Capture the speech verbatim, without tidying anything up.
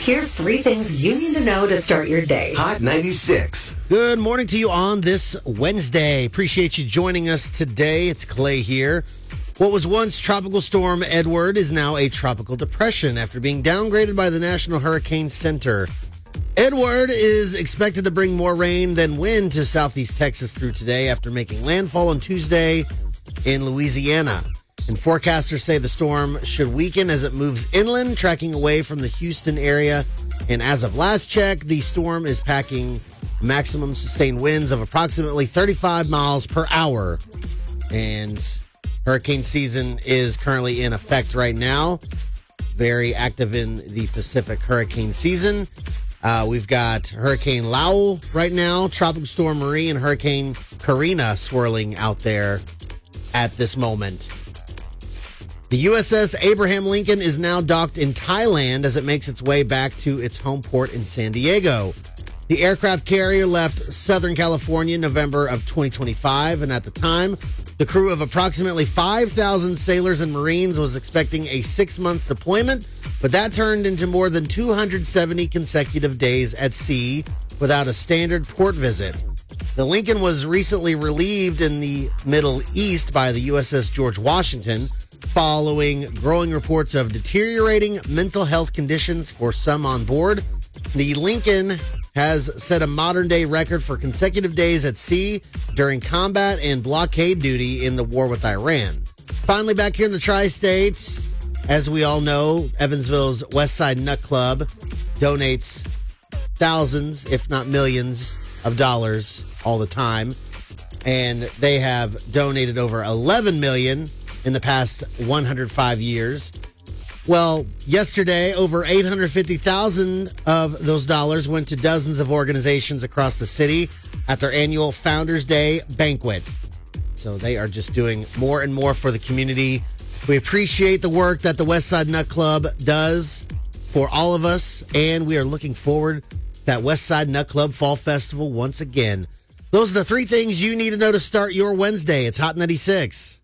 Here's three things you need to know to start your day. Hot ninety-six. Good morning to you on this Wednesday. Appreciate you joining us today. It's Clay here. What was once Tropical Storm Edward is now a tropical depression after being downgraded by the National Hurricane Center. Edward is expected to bring more rain than wind to southeast Texas through today after making landfall on Tuesday in Louisiana. And forecasters say the storm should weaken as it moves inland, tracking away from the Houston area. And as of last check, the storm is packing maximum sustained winds of approximately thirty-five miles per hour. And hurricane season is currently in effect right now. Very active in the Pacific hurricane season. Uh, we've got Hurricane Lowell right now, Tropical Storm Marie, and Hurricane Karina swirling out there at this moment. The U S S Abraham Lincoln is now docked in Thailand as it makes its way back to its home port in San Diego. The aircraft carrier left Southern California in November of twenty twenty-five, and at the time, the crew of approximately five thousand sailors and Marines was expecting a six-month deployment, but that turned into more than two hundred seventy consecutive days at sea without a standard port visit. The Lincoln was recently relieved in the Middle East by the U S S George Washington, following growing reports of deteriorating mental health conditions for some on board. The Lincoln has set a modern-day record for consecutive days at sea during combat and blockade duty in the war with Iran. Finally, back here in the tri-states, as we all know, Evansville's Westside Nut Club donates thousands, if not millions, of dollars all the time. And they have donated over eleven million dollars in the past one hundred five years. Well, yesterday, over eight hundred fifty thousand of those dollars went to dozens of organizations across the city at their annual Founders Day banquet. So they are just doing more and more for the community. We appreciate the work that the Westside Nut Club does for all of us, and we are looking forward to that Westside Nut Club Fall Festival once again. Those are the three things you need to know to start your Wednesday. It's Hot ninety-six.